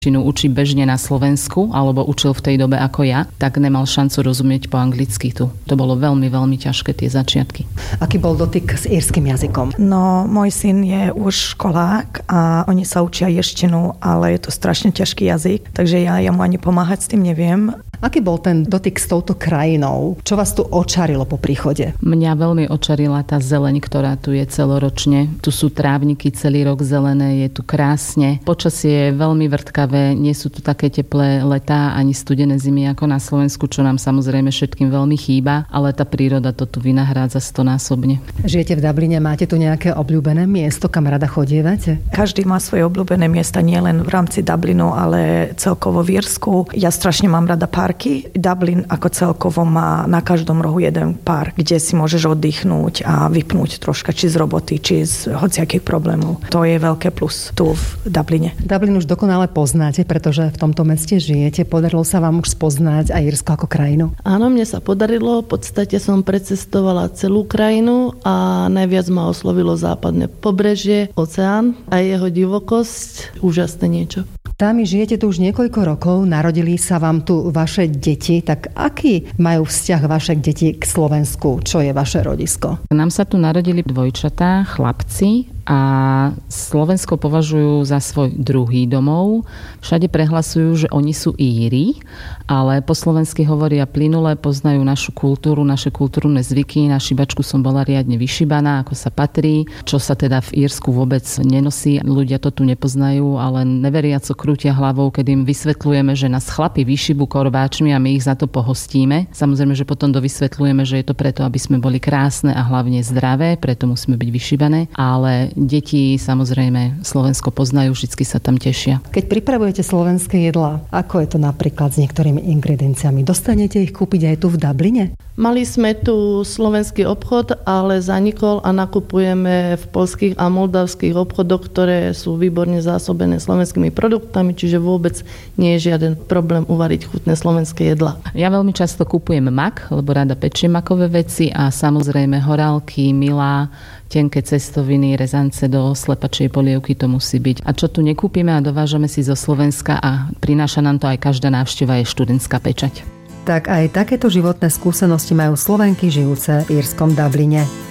činu učí bežne na Slovensku, alebo učil v tej dobe ako ja, tak nemal šancu rozumieť po anglicky tu. To bolo veľmi, veľmi ťažké tie začiatky. Aký bol dotyk s írskym jazykom? No, môj syn je už školák a oni sa učia irštinu, ale je to strašne ťažký jazyk, takže ja mu ani pomáhať s tým neviem. Aký bol ten dotyk s touto krajinou? Čo vás tu očarilo po príchode? Mňa veľmi očarila tá zeleň, ktorá tu je celoročne. Tu sú trávniky celý rok zelené, je tu krásne. Počasie je veľmi vrtkavé, nie sú tu také teplé letá ani studené zimy ako na Slovensku, čo nám samozrejme všetkým veľmi chýba, ale tá príroda to tu vynahrádza 100-násobne. Žijete v Dubline, máte tu nejaké obľúbené miesto, kam rada chodievate? Každý má svoje obľúbené miesta, nie len v rámci Dublinu, ale celkovo v Írsku. Ja strašne mám rada parky. Dublin ako celkovo má na každom rohu jeden park, kde si môžeš oddychnúť a vypnúť troška či z roboty, či z hociakých problémov. To je veľké plus tu v Dubline. Dublin už dokonale poznáte, pretože v tomto meste žijete. Podarilo sa vám už spoznať aj Írsko ako krajinu? Áno, mne sa podarilo. V podstate som precestovala celú krajinu a najviac ma oslovilo západné pobrežie, oceán a jeho divokosť. Úžasné niečo. Támi, žijete tu už niekoľko rokov, narodili sa vám tu vaše deti, tak aký majú vzťah vaše deti k Slovensku? Čo je vaše rodisko? Nám sa tu narodili dvojčatá, chlapci, a Slovensko považujú za svoj druhý domov. Všade prehlasujú, že oni sú Íri, ale po slovensky hovoria plynule, poznajú našu kultúru, naše kultúrne zvyky. Na šibačku som bola riadne vyšibaná, ako sa patrí, čo sa teda v Írsku vôbec nenosí. Ľudia to tu nepoznajú, ale neveriaco krútia hlavou, keď im vysvetľujeme, že nás chlapi vyšibu korbáčmi a my ich za to pohostíme. Samozrejme, že potom dovysvetľujeme, že je to preto, aby sme boli krásne a hlavne zdravé, preto musíme byť vyšibané, ale deti samozrejme Slovensko poznajú, vždycky sa tam tešia. Keď pripravujete slovenské jedlá, ako je to napríklad s niektorými ingredienciami? Dostanete ich kúpiť aj tu v Dubline? Mali sme tu slovenský obchod, ale zanikol a nakupujeme v poľských a moldavských obchodoch, ktoré sú výborne zásobené slovenskými produktami, čiže vôbec nie je žiaden problém uvariť chutné slovenské jedlá. Ja veľmi často kupujem mak, lebo rada pečiem makové veci a samozrejme horálky, milá, tenké cestoviny, rezance do slepačej polievky to musí byť. A čo tu nekúpime a dovážame si zo Slovenska a prináša nám to aj každá návšteva, je študentská pečať. Tak aj takéto životné skúsenosti majú Slovenky žijúce v írskom Dubline.